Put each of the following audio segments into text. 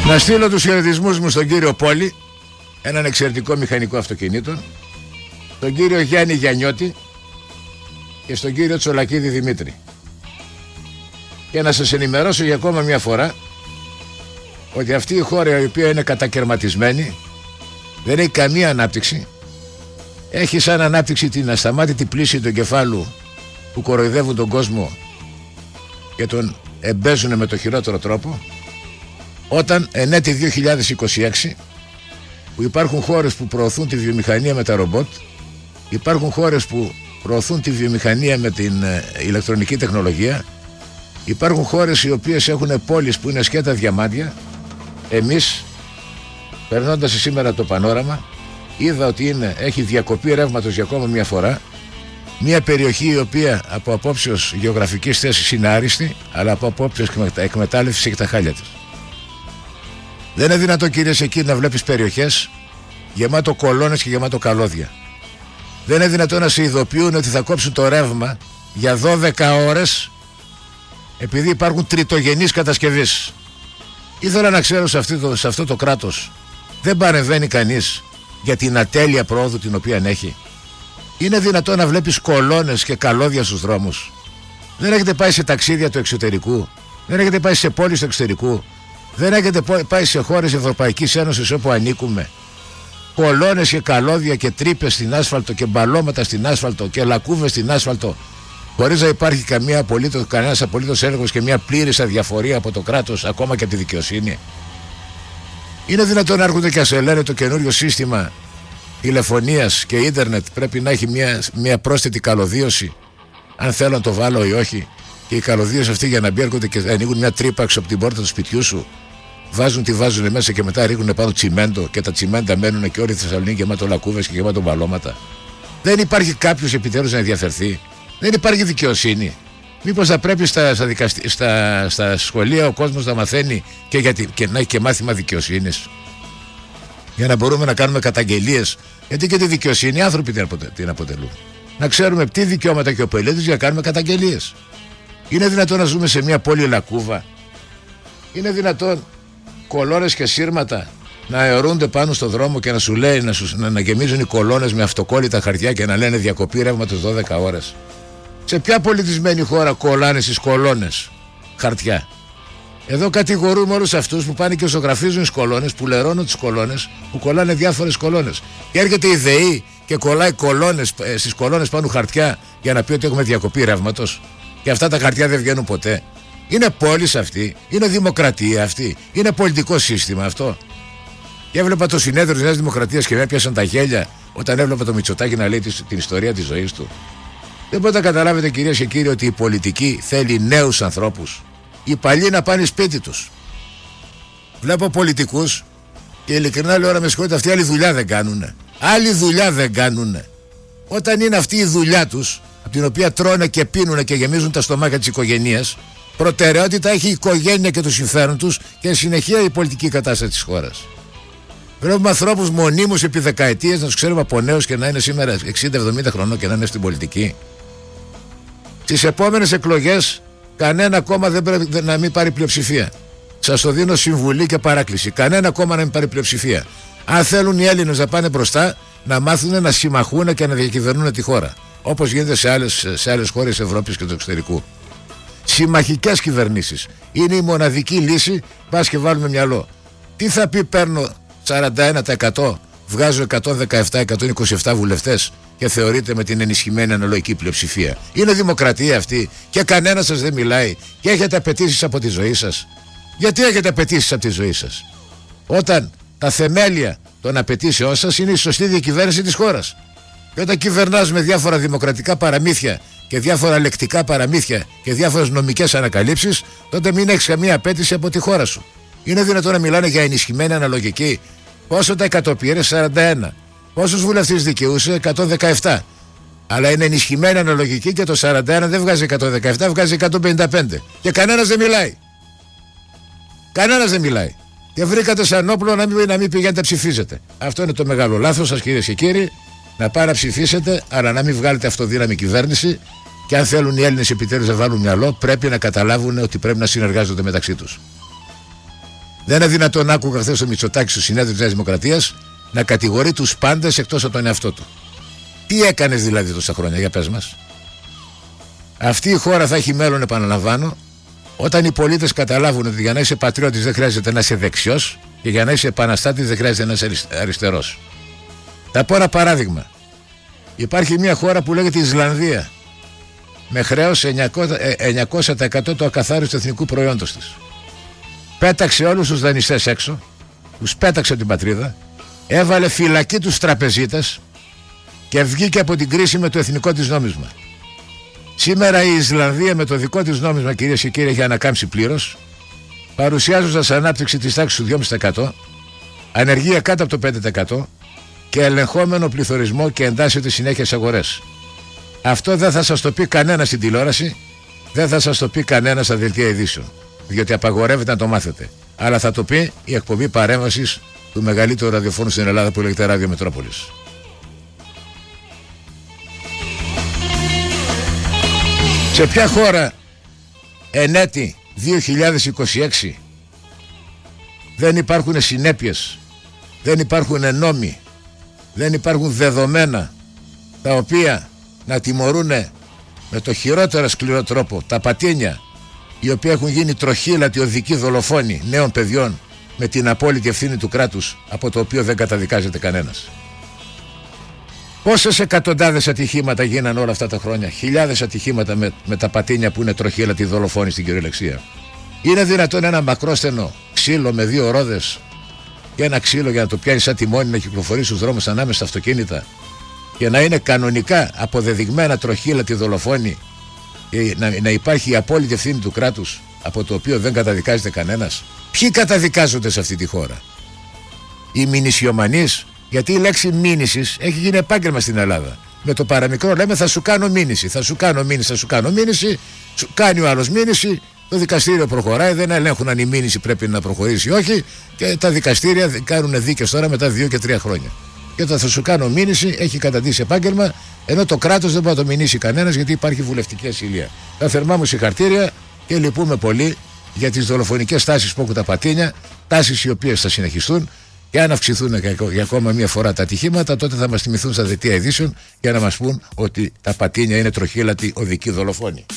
Να στείλω τους χαιρετισμούς μου στον κύριο Πόλη, έναν εξαιρετικό μηχανικό αυτοκινήτων, τον κύριο Γιάννη Γιαννιώτη και στον κύριο Τσολακίδη Δημήτρη. Και να σας ενημερώσω για ακόμα μια φορά ότι αυτή η χώρα, η οποία είναι κατακερματισμένη, δεν έχει καμία ανάπτυξη. Έχει σαν ανάπτυξη την ασταμάτητη πλήση του εγκεφάλου που κοροϊδεύουν τον κόσμο και τον εμπέζουν με το χειρότερο τρόπο, όταν εν έτη 2026 που υπάρχουν χώρες που προωθούν τη βιομηχανία με τα ρομπότ, υπάρχουν χώρες που προωθούν τη βιομηχανία με την ηλεκτρονική τεχνολογία, υπάρχουν χώρες οι οποίες έχουν πόλεις που είναι σκέτα διαμάντια. Εμείς, περνώντας σήμερα το πανόραμα, είδα ότι έχει διακοπή ρεύματος για ακόμα μια φορά. Μια περιοχή η οποία από απόψεως γεωγραφικής θέσης είναι άριστη, αλλά από απόψεως εκμετάλλευσης έχει τα χάλια της. Δεν είναι δυνατό, κυρίες και κύριοι, να βλέπεις περιοχές γεμάτο κολόνες και γεμάτο καλώδια. Δεν είναι δυνατό να σε ειδοποιούν ότι θα κόψουν το ρεύμα για 12 ώρες επειδή υπάρχουν τριτογενείς κατασκευής. Ήθελα να ξέρω σε αυτό το κράτος δεν παρεμβαίνει κανείς για την ατέλεια πρόοδου την οποία έχει. Είναι δυνατό να βλέπεις κολόνες και καλώδια στους δρόμους? Δεν έχετε πάει σε ταξίδια του εξωτερικού? Δεν έχετε πάει σε πόλεις του εξωτερικού? Δεν έχετε πάει σε χώρες Ευρωπαϊκής Ένωσης όπου ανήκουμε? Κολόνες και καλώδια και τρύπες στην άσφαλτο και μπαλώματα στην άσφαλτο και λακκούβες στην άσφαλτο, χωρίς να υπάρχει κανένας απολύτως έλεγχος και μια πλήρης αδιαφορία από το κράτος, ακόμα και από τη δικαιοσύνη. Είναι δυνατόν να έρχονται και ας λένε το καινούριο σύστημα τηλεφωνίας και ίντερνετ πρέπει να έχει μια πρόσθετη καλωδίωση, αν θέλω να το βάλω ή όχι, και η καλωδίωση αυτή για να μπει έρχονται και ανοίγουν μια τρύπα έξω από την πόρτα του σπιτιού σου, βάζουν μέσα και μετά ρίχνουν πάνω τσιμέντο και τα τσιμέντα μένουν και όλη η Θεσσαλονίκη γεμάτο λακκούβες και γεμάτο μπαλώματα. Δεν υπάρχει κάποιος επιτέλους να ενδιαφερθεί? Δεν υπάρχει δικαιοσύνη? Μήπως θα πρέπει στα σχολεία ο κόσμος να μαθαίνει και να έχει και μάθημα δικαιοσύνης, για να μπορούμε να κάνουμε καταγγελίες? Γιατί και τη δικαιοσύνη οι άνθρωποι την αποτελούν. Να ξέρουμε τι δικαιώματα και ο πολίτης για να κάνουμε καταγγελίες. Είναι δυνατόν να ζούμε σε μια πόλη λακκούβα? Είναι δυνατόν κολόνες και σύρματα να αερούνται πάνω στο δρόμο και να σου λέει να γεμίζουν οι κολόνες με αυτοκόλλητα χαρτιά και να λένε διακοπή ρεύματος 12 ώρες? Σε ποια πολιτισμένη χώρα κολλάνε στις κολόνες χαρτιά? Εδώ κατηγορούμε όλους αυτούς που πάνε και ζωγραφίζουν τις κολόνες, που λερώνουν τις κολόνες, που κολλάνε διάφορες κολόνες. Και έρχεται η ΔΕΗ και κολλάει στις κολόνες πάνω χαρτιά για να πει ότι έχουμε διακοπή ρεύματος. Και αυτά τα χαρτιά δεν βγαίνουν ποτέ. Είναι πόλης αυτή? Είναι δημοκρατία αυτή? Είναι πολιτικό σύστημα αυτό? Και έβλεπα το συνέδριο της Νέας Δημοκρατίας και με έπιασαν τα γέλια όταν έβλεπα το Μητσοτάκη να λέει την ιστορία της ζωής του. Δεν μπορείτε να καταλάβετε, κυρίες και κύριοι, ότι η πολιτική θέλει νέους ανθρώπους. Οι παλιοί να πάνε σπίτι τους. Βλέπω πολιτικούς και ειλικρινά λέω, με συγχωρείτε, αυτοί άλλη δουλειά δεν κάνουνε. Άλλη δουλειά δεν κάνουνε. Όταν είναι αυτή η δουλειά τους, από την οποία τρώνε και πίνουνε και γεμίζουν τα στομάχια της οικογένειας, προτεραιότητα έχει η οικογένεια και το συμφέρον τους και συνεχεία η πολιτική κατάσταση της χώρας. Βλέπουμε ανθρώπους μονίμους επί δεκαετίες να τους ξέρουμε από νέους και να είναι σήμερα 60-70 χρονών και να είναι στην πολιτική. Στις επόμενες εκλογές κανένα κόμμα δεν πρέπει να μην πάρει πλειοψηφία. Σας το δίνω συμβουλή και παράκληση. Κανένα κόμμα να μην πάρει πλειοψηφία. Αν θέλουν οι Έλληνες να πάνε μπροστά, να μάθουν να συμμαχούν και να διακυβερνούν τη χώρα. Όπως γίνεται σε άλλες χώρες Ευρώπης και του εξωτερικού. Συμμαχικές κυβερνήσεις είναι η μοναδική λύση. Πας και βάλουμε μυαλό. Τι θα πει παίρνω 41%, βγάζω 117-127 βουλευτές και θεωρείται με την ενισχυμένη αναλογική πλειοψηφία? Είναι δημοκρατία αυτή? Και κανένας σας δεν μιλάει και έχετε απαιτήσεις από τη ζωή σας? Γιατί έχετε απαιτήσεις από τη ζωή σας, όταν τα θεμέλια των απαιτήσεών σας είναι η σωστή διακυβέρνηση της χώρας? Και όταν κυβερνάς με διάφορα δημοκρατικά παραμύθια και διάφορα λεκτικά παραμύθια και διάφορες νομικές ανακαλύψεις, τότε μην έχεις καμία απέτηση από τη χώρα σου. Είναι δυνατόν να μιλάνε για ενισχυμένη αναλογική? Πόσο τα εκατοπήρε? 41. Πόσους βουλευτές δικαιούσε? 117. Αλλά είναι ενισχυμένη αναλογική και το 41 δεν βγάζει 117, βγάζει 155. Και κανένας δεν μιλάει. Κανένας δεν μιλάει. Και βρήκατε σαν όπλο να μην πηγαίνετε ψηφίζετε. Αυτό είναι το μεγάλο λάθος σας, κυρίες και κύριοι. Να πάρετε να ψηφίσετε, αλλά να μην βγάλετε αυτοδύναμη κυβέρνηση. Και αν θέλουν οι Έλληνες επιτέλους να βάλουν μυαλό, πρέπει να καταλάβουν ότι πρέπει να συνεργάζονται μεταξύ τους. Δεν είναι δυνατόν, άκουγα χθες το Μητσοτάκη στο συνέδριο της Νέας Δημοκρατίας, να κατηγορεί τους πάντες εκτός από τον εαυτό του. Τι έκανες δηλαδή τόσα χρόνια, για πες μας? Αυτή η χώρα θα έχει μέλλον, επαναλαμβάνω, όταν οι πολίτες καταλάβουν ότι για να είσαι πατριώτης δεν χρειάζεται να είσαι δεξιός και για να είσαι επαναστάτης δεν χρειάζεται να είσαι αριστερός. Θα πω ένα παράδειγμα. Υπάρχει μια χώρα που λέγεται Ισλανδία, με χρέος 900% του ακαθάριστου εθνικού προϊόντος της. Πέταξε όλους τους δανειστές έξω, τους πέταξε από την πατρίδα, έβαλε φυλακή τους τραπεζίτες και βγήκε από την κρίση με το εθνικό της νόμισμα. Σήμερα η Ισλανδία με το δικό της νόμισμα, κυρίες και κύριοι, έχει ανακάμψει πλήρως, παρουσιάζοντας ανάπτυξη της τάξης του 2,5%, ανεργία κάτω από το 5% και ελεγχόμενο πληθωρισμό και εντάσσεται συνέχεια στις αγορές. Αυτό δεν θα σας το πει κανένα στην τηλεόραση, δεν θα σας το πει κανένα στα δελτία ειδήσεων, διότι απαγορεύεται να το μάθετε. Αλλά θα το πει η εκπομπή παρέμβασης του μεγαλύτερου ραδιοφώνου στην Ελλάδα που λέγεται Ράδιο Μετρόπολης. Σε ποια χώρα εν έτη 2026 δεν υπάρχουν συνέπειες, δεν υπάρχουν νόμοι, δεν υπάρχουν δεδομένα τα οποία να τιμωρούν με το χειρότερο σκληρό τρόπο τα πατίνια, οι οποίοι έχουν γίνει τροχύλατοι οδικοί δολοφόνοι νέων παιδιών με την απόλυτη ευθύνη του κράτους, από το οποίο δεν καταδικάζεται κανένας? Πόσες εκατοντάδες ατυχήματα γίναν όλα αυτά τα χρόνια, χιλιάδες ατυχήματα με τα πατίνια που είναι τροχύλατοι δολοφόνοι στην κυριολεξία? Είναι δυνατόν ένα μακρόστενο ξύλο με 2 ρόδες και ένα ξύλο για να το πιάνει σαν τιμόνι να κυκλοφορεί στους δρόμους ανάμεσα στα αυτοκίνητα και να είναι κανονικά αποδεδειγμένα τροχύλατοι δολοφόνοι και να υπάρχει η απόλυτη ευθύνη του κράτους, από το οποίο δεν καταδικάζεται κανένας? Ποιοι καταδικάζονται σε αυτή τη χώρα? Οι μηνυσιομανείς? Γιατί η λέξη μήνυσης έχει γίνει επάγγελμα στην Ελλάδα. Με το παραμικρό λέμε θα σου κάνω μήνυση, θα σου κάνω μήνυση, θα σου κάνω μήνυση, σου κάνει ο άλλος μήνυση, το δικαστήριο προχωράει, δεν ελέγχουν αν η μήνυση πρέπει να προχωρήσει ή όχι και τα δικαστήρια κάνουν δίκες τώρα μετά 2 και 3 χρόνια. Και όταν θα σου κάνω μήνυση έχει καταντήσει επάγγελμα, ενώ το κράτος δεν μπορεί να το μηνύσει κανένας γιατί υπάρχει βουλευτική ασυλία. Τα θερμά μου συγχαρητήρια και λυπούμε πολύ για τις δολοφονικές τάσεις που έχουν τα πατίνια, τάσεις οι οποίες θα συνεχιστούν. Και αν αυξηθούν για ακόμα μία φορά τα ατυχήματα, τότε θα μας θυμηθούν στα δελτία ειδήσεων για να μας πούν ότι τα πατίνια είναι τροχύλατοι οδικοί δολοφόνοι.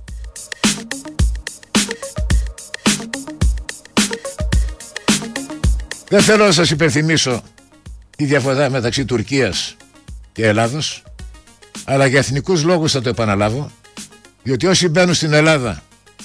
Δεν θέλω να σας υπενθυμίσω τη διαφορά μεταξύ Τουρκίας και Ελλάδος, αλλά για εθνικούς λόγους θα το επαναλάβω, διότι όσοι μπαίνουν στην Ελλάδα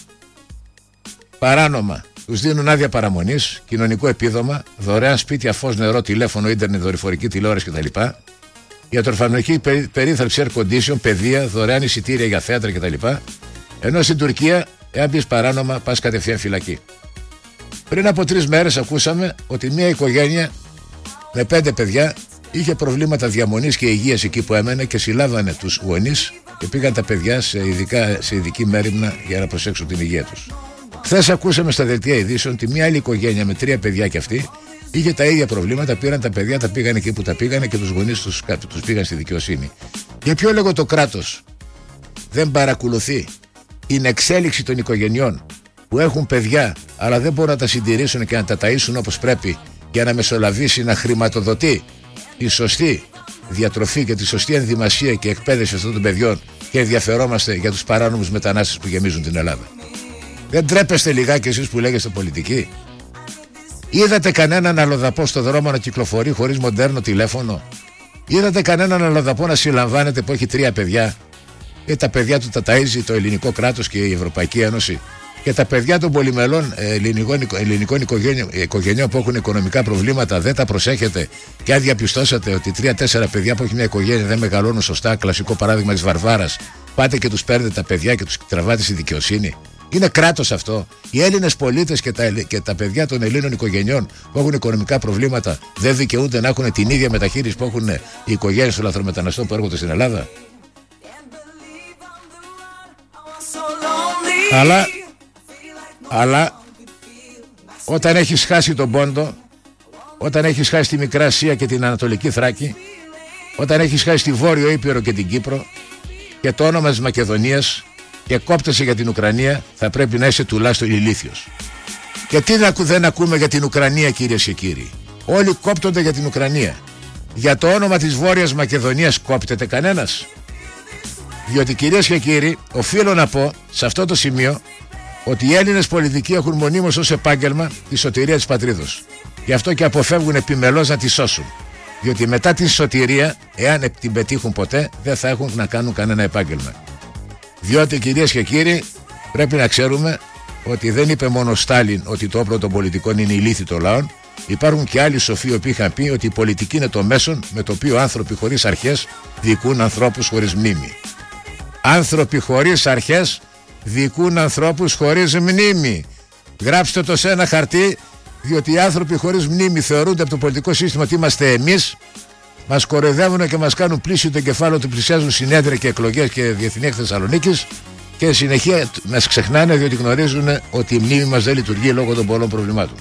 παράνομα τους δίνουν άδεια παραμονής, κοινωνικό επίδομα, δωρεάν σπίτια, φως, νερό, τηλέφωνο, ίντερνετ, δορυφορική τηλεόραση κτλ. Ιατροφαρμακευτική περίθαλψη, air condition, παιδεία, δωρεάν εισιτήρια για θέατρα κτλ. Ενώ στην Τουρκία, εάν μπεις παράνομα, πας κατευθείαν φυλακή. Πριν από 3 μέρες ακούσαμε ότι μια οικογένεια με 5 παιδιά είχε προβλήματα διαμονής και υγείας εκεί που έμενε και συλλάβανε τους γονείς και πήγαν τα παιδιά σε ειδική μέριμνα για να προσέξουν την υγεία τους. Χθες ακούσαμε στα δελτία ειδήσεων ότι μια άλλη οικογένεια με 3 παιδιά κι αυτή είχε τα ίδια προβλήματα. Πήραν τα παιδιά, τα πήγαν εκεί που τα πήγανε και τους γονείς τους πήγαν στη δικαιοσύνη. Για ποιο λόγο το κράτος δεν παρακολουθεί την εξέλιξη των οικογενειών που έχουν παιδιά αλλά δεν μπορούν να τα συντηρήσουν και να τα ταΐσουν όπως πρέπει για να μεσολαβήσει, να χρηματοδοτεί τη σωστή διατροφή και τη σωστή ενδυμασία και εκπαίδευση αυτών των παιδιών και ενδιαφερόμαστε για τους παράνομους μετανάστες που γεμίζουν την Ελλάδα? Δεν τρέπεστε λιγάκι εσείς που λέγεστε πολιτικοί? Είδατε κανέναν αλλοδαπό στο δρόμο να κυκλοφορεί χωρίς μοντέρνο τηλέφωνο? Είδατε κανέναν αλλοδαπό να συλλαμβάνεται που έχει 3 παιδιά και τα παιδιά του τα ταΐζει το ελληνικό κράτος και η Ευρωπαϊκή Ένωση και τα παιδιά των πολυμελών ελληνικών οικογενειών που έχουν οικονομικά προβλήματα δεν τα προσέχετε και αν διαπιστώσατε ότι 3-4 παιδιά που έχει μια οικογένεια δεν μεγαλώνουν σωστά, κλασικό παράδειγμα της Βαρβάρας, πάτε και τους παίρνετε τα παιδιά και τους τραβάτε στη δικαιοσύνη? Είναι κράτος αυτό? Οι Έλληνες πολίτες και τα παιδιά των Ελλήνων οικογενειών που έχουν οικονομικά προβλήματα δεν δικαιούνται να έχουν την ίδια μεταχείριση που έχουν οι οικογένειες των λαθρομεταναστών που έρχονται στην Ελλάδα? Αλλά όταν έχεις χάσει τον Πόντο, όταν έχεις χάσει τη Μικρά Ασία και την Ανατολική Θράκη, όταν έχεις χάσει τη Βόρειο Ήπειρο και την Κύπρο και το όνομα της Μακεδονίας και κόπτεσαι για την Ουκρανία, θα πρέπει να είσαι τουλάχιστον ηλίθιος. Γιατί δεν ακούμε για την Ουκρανία, κυρίες και κύριοι? Όλοι κόπτονται για την Ουκρανία. Για το όνομα της Βόρειας Μακεδονίας κόπτεται κανένας? Διότι, κυρίες και κύριοι, οφείλω να πω σε αυτό το σημείο ότι οι Έλληνες πολιτικοί έχουν μονίμως ως επάγγελμα τη σωτηρία της πατρίδος. Γι' αυτό και αποφεύγουν επιμελώς να τη σώσουν. Διότι μετά την σωτηρία, εάν την πετύχουν ποτέ, δεν θα έχουν να κάνουν κανένα επάγγελμα. Διότι, κυρίες και κύριοι, πρέπει να ξέρουμε ότι δεν είπε μόνο ο Στάλιν ότι το όπλο των πολιτικών είναι η λύθη των λαών. Υπάρχουν και άλλοι σοφοί οι οποίοι είχαν πει ότι η πολιτική είναι το μέσον με το οποίο άνθρωποι χωρίς αρχές διοικούν ανθρώπους χωρίς μνήμη. Άνθρωποι χωρίς αρχές διοικούν ανθρώπους χωρίς μνήμη. Γράψτε το σε ένα χαρτί, διότι οι άνθρωποι χωρίς μνήμη θεωρούνται από το πολιτικό σύστημα ότι είμαστε εμείς. Μας κοροϊδεύουν και μας κάνουν πλήση το κεφάλαιο του, πλησιάζουν συνέδρια και εκλογές και διεθνή έκθεση Θεσσαλονίκης και συνεχεία μας ξεχνάνε, διότι γνωρίζουν ότι η μνήμη μας δεν λειτουργεί λόγω των πολλών προβλημάτων.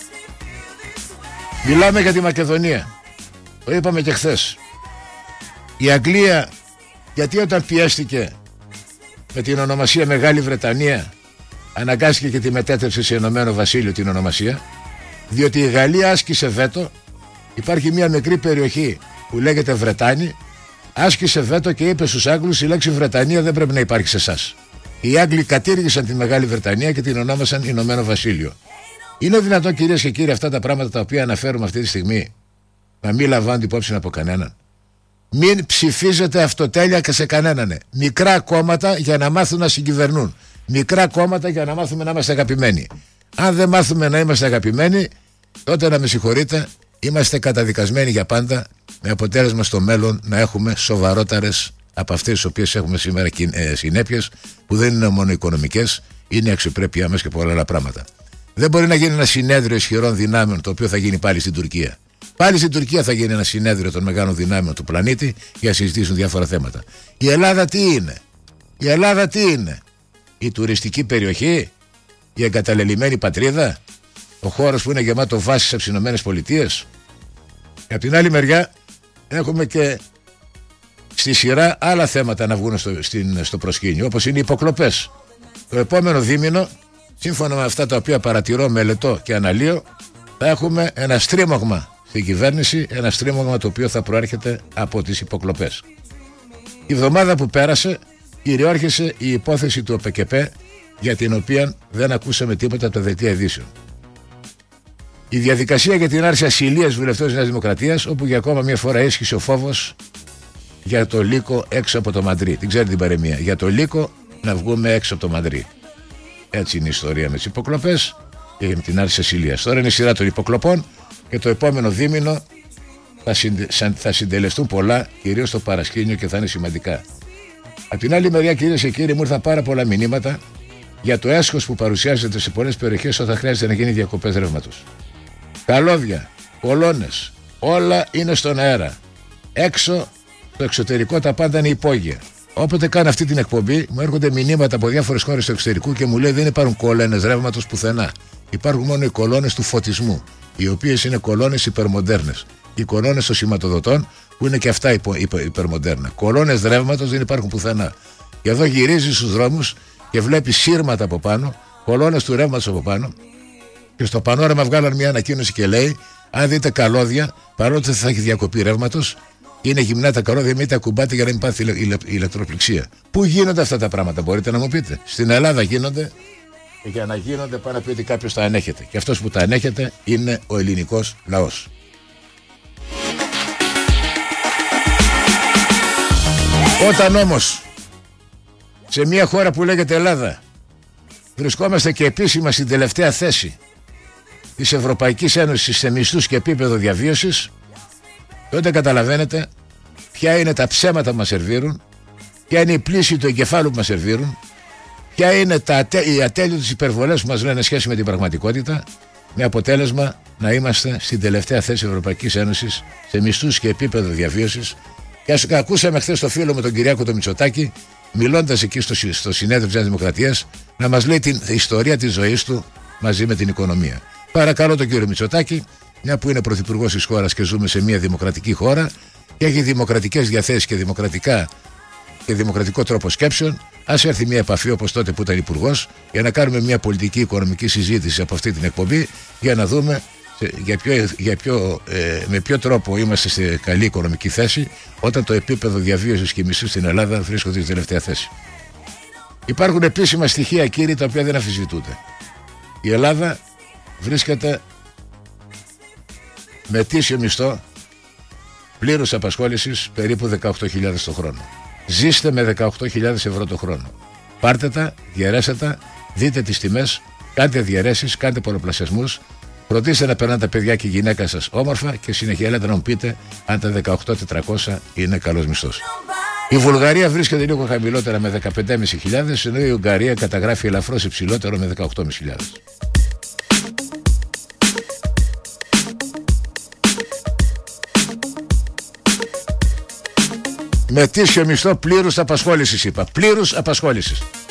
Μιλάμε για τη Μακεδονία. Το είπαμε και χθες. Η Αγγλία, γιατί όταν πιέστηκε με την ονομασία Μεγάλη Βρετανία, αναγκάστηκε και τη μετέτρεψε σε Ηνωμένο Βασίλειο την ονομασία? Διότι η Γαλλία άσκησε βέτο. Υπάρχει μια μικρή περιοχή που λέγεται Βρετάνη, άσκησε βέτο και είπε στους Άγγλους: η λέξη Βρετανία δεν πρέπει να υπάρχει σε εσάς. Οι Άγγλοι κατήργησαν τη Μεγάλη Βρετανία και την ονόμασαν Ηνωμένο Βασίλειο. Είναι δυνατόν, κυρίες και κύριοι, αυτά τα πράγματα τα οποία αναφέρουμε αυτή τη στιγμή να μην λαμβάνουν υπόψη από κανέναν? Μην ψηφίζετε αυτοτέλεια και σε κανέναν. Μικρά κόμματα για να μάθουν να συγκυβερνούν. Μικρά κόμματα για να μάθουμε να είμαστε αγαπημένοι. Αν δεν μάθουμε να είμαστε αγαπημένοι, τότε, να με συγχωρείτε, είμαστε καταδικασμένοι για πάντα, με αποτέλεσμα στο μέλλον να έχουμε σοβαρότερες από αυτές τις οποίες έχουμε σήμερα συνέπειες, που δεν είναι μόνο οικονομικές, είναι η αξιοπρέπειά μας και πολλά άλλα πράγματα. Δεν μπορεί να γίνει ένα συνέδριο ισχυρών δυνάμεων, το οποίο θα γίνει πάλι στην Τουρκία. Πάλι στην Τουρκία θα γίνει ένα συνέδριο των μεγάλων δυνάμεων του πλανήτη για να συζητήσουν διάφορα θέματα. Η Ελλάδα τι είναι? Η Ελλάδα τι είναι? Η τουριστική περιοχή? Η εγκαταλελειμμένη πατρίδα? Ο χώρος που είναι γεμάτο βάσεις από τις Ηνωμένες Πολιτείες? Και από την άλλη μεριά έχουμε και στη σειρά άλλα θέματα να βγουν στο προσκήνιο, όπως είναι οι υποκλοπές. Το επόμενο δίμηνο, σύμφωνα με αυτά τα οποία παρατηρώ, μελετώ και αναλύω, θα έχουμε ένα στρίμωγμα στην κυβέρνηση, ένα στρίμωγμα το οποίο θα προέρχεται από τις υποκλοπές. Η εβδομάδα που πέρασε κυριάρχησε η υπόθεση του ΟΠΕΚΕΠΕ, για την οποία δεν ακούσαμε τίποτα από τα δελτία ειδήσεων. Η διαδικασία για την άρση ασυλίας βουλευτών της Νέας Δημοκρατίας, όπου για ακόμα μια φορά έσχισε ο φόβος για το Λύκο έξω από το Μαντρί. Την ξέρετε την παροιμία? Για το Λύκο να βγούμε έξω από το Μαντρί. Έτσι είναι η ιστορία με τις υποκλοπές και με την άρση ασυλίας. Τώρα είναι η σειρά των υποκλοπών και το επόμενο δίμηνο θα συντελεστούν πολλά, κυρίως στο παρασκήνιο, και θα είναι σημαντικά. Από την άλλη μεριά, κυρίες και κύριοι, μου ήρθαν πάρα πολλά μηνύματα για το έσχος που παρουσιάζεται σε πολλές περιοχές όταν χρειάζεται να γίνει διακοπές ρεύματος. Καλώδια, κολόνες, όλα είναι στον αέρα. Έξω, στο εξωτερικό, τα πάντα είναι υπόγεια. Όποτε κάνω αυτή την εκπομπή, μου έρχονται μηνύματα από διάφορες χώρες του εξωτερικού και μου λέει: δεν υπάρχουν κολόνες ρεύματος πουθενά. Υπάρχουν μόνο οι κολόνες του φωτισμού, οι οποίες είναι κολόνες υπερμοντέρνες. Οι κολόνες των σηματοδοτών, που είναι και αυτά υπερμοντέρνα. Κολόνες ρεύματος δεν υπάρχουν πουθενά. Και εδώ γυρίζει στους δρόμους και βλέπει σύρματα από πάνω, κολόνες του ρεύματος από πάνω. Και στο πανόραμα βγάλαν μια ανακοίνωση και λέει: αν δείτε καλώδια, παρότι δεν θα έχει διακοπή ρεύματος, είναι γυμνά τα καλώδια, μην τα κουμπάτε για να μην πάθει ηλεκτροπληξία. Πού γίνονται αυτά τα πράγματα, μπορείτε να μου πείτε? Στην Ελλάδα γίνονται, και για να γίνονται πάει να πει ότι κάποιος τα ανέχεται. Και αυτός που τα ανέχεται είναι ο ελληνικός λαός. Όταν όμως σε μια χώρα που λέγεται Ελλάδα βρισκόμαστε και επίσημα στην τελευταία θέση της Ευρωπαϊκής Ένωσης σε μισθούς και επίπεδο διαβίωσης, τότε καταλαβαίνετε ποια είναι τα ψέματα που μας σερβίρουν, ποια είναι η πλήση του εγκεφάλου που μας σερβίρουν, ποια είναι οι ατέλειωτες υπερβολές που μας λένε σχέση με την πραγματικότητα, με αποτέλεσμα να είμαστε στην τελευταία θέση της Ευρωπαϊκής Ένωσης σε μισθούς και επίπεδο διαβίωσης. Και ακούσαμε χθες το φίλο με τον Κυριάκο το Μητσοτάκη, μιλώντας εκεί στο συνέδριο της Νέας Δημοκρατίας, να μας λέει την ιστορία της ζωής του μαζί με την οικονομία. Παρακαλώ τον κύριο Μητσοτάκη, μια που είναι πρωθυπουργός της χώρας και ζούμε σε μια δημοκρατική χώρα και έχει δημοκρατικές διαθέσεις και δημοκρατικό τρόπο σκέψεων, Ας έρθει μια επαφή όπως τότε που ήταν υπουργός, για να κάνουμε μια πολιτική οικονομική συζήτηση από αυτή την εκπομπή, για να δούμε με ποιο τρόπο είμαστε σε καλή οικονομική θέση, όταν το επίπεδο διαβίωσης και μισθού στην Ελλάδα βρίσκονται στην τελευταία θέση. Υπάρχουν επίσημα στοιχεία, κύριοι, τα οποία δεν αμφισβητούνται. Η Ελλάδα βρίσκεται με ετήσιο μισθό πλήρους απασχόλησης περίπου 18.000 το χρόνο. Ζήστε με 18.000 ευρώ το χρόνο. Πάρτε τα, διαιρέστε τα, δείτε τις τιμές, κάντε διαιρέσεις, κάντε πολλαπλασιασμούς, φροντίστε να περνάνε τα παιδιά και η γυναίκα σας όμορφα και συνεχεία έλατε να μου πείτε αν τα 18.400 είναι καλός μισθός. Η Βουλγαρία βρίσκεται λίγο χαμηλότερα με 15.500, ενώ η Ουγγαρία καταγράφει ελαφρώς υψηλότερο με 18.500. Με ετήσιο μισθό πλήρους απασχόλησης, είπα. Πλήρους απασχόλησης.